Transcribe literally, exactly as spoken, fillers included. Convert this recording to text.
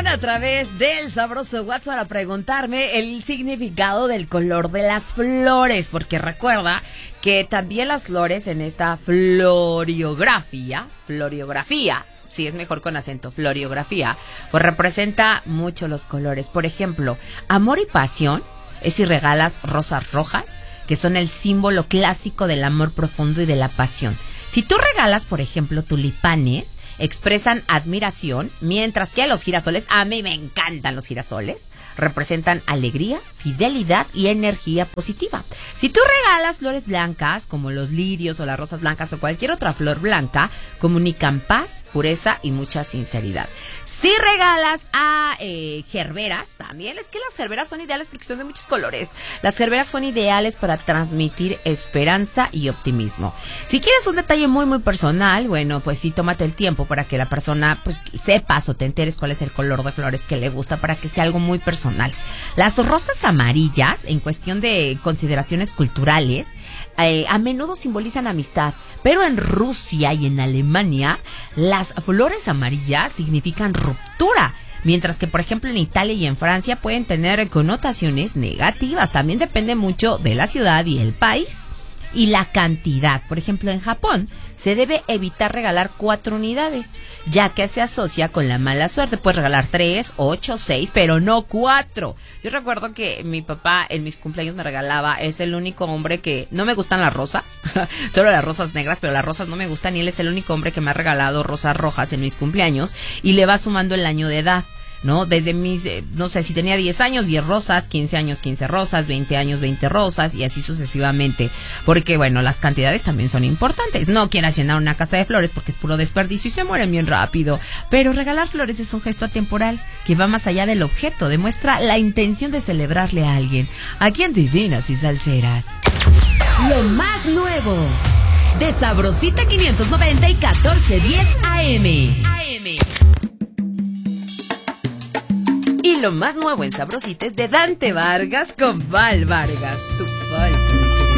a través del sabroso WhatsApp para preguntarme el significado del color de las flores, porque recuerda que también las flores en esta floriografía, floriografía, sí es mejor con acento, floriografía, pues representa mucho los colores. Por ejemplo, amor y pasión es si regalas rosas rojas, que son el símbolo clásico del amor profundo y de la pasión. Si tú regalas, por ejemplo, tulipanes, expresan admiración, mientras que a los girasoles, a mí me encantan los girasoles, representan alegría, fidelidad y energía positiva. Si tú regalas flores blancas, como los lirios o las rosas blancas o cualquier otra flor blanca, comunican paz, pureza y mucha sinceridad. Si regalas a eh, gerberas, también es que las gerberas son ideales porque son de muchos colores. Las gerberas son ideales para transmitir esperanza y optimismo. Si quieres un detalle muy muy personal, bueno, pues sí, tómate el tiempo para que la persona pues sepas o te enteres cuál es el color de flores que le gusta, para que sea algo muy personal. Las rosas amarillas, en cuestión de consideraciones culturales, eh, a menudo simbolizan amistad, pero en Rusia y en Alemania las flores amarillas significan ruptura, mientras que por ejemplo en Italia y en Francia pueden tener connotaciones negativas. También depende mucho de la ciudad y el país y la cantidad. Por ejemplo, en Japón se debe evitar regalar cuatro unidades, ya que se asocia con la mala suerte. Puedes regalar tres, ocho, seis, pero no cuatro. Yo recuerdo que mi papá en mis cumpleaños me regalaba, es el único hombre que, no me gustan las rosas, solo las rosas negras, pero las rosas no me gustan, y él es el único hombre que me ha regalado rosas rojas en mis cumpleaños, y le va sumando el año de edad, ¿no? Desde mis, eh, no sé, si tenía diez años, diez rosas, quince años, quince rosas, veinte años, veinte rosas, y así sucesivamente, porque bueno, las cantidades también son importantes. No quieras llenar una casa de flores porque es puro desperdicio y se mueren bien rápido, pero regalar flores es un gesto atemporal que va más allá del objeto, demuestra la intención de celebrarle a alguien. Aquí en Divinas y Salseras, lo más nuevo de Sabrosita quinientos noventa y catorce diez A M. Y lo más nuevo en Sabrosita es de Dante Vargas con Val Vargas.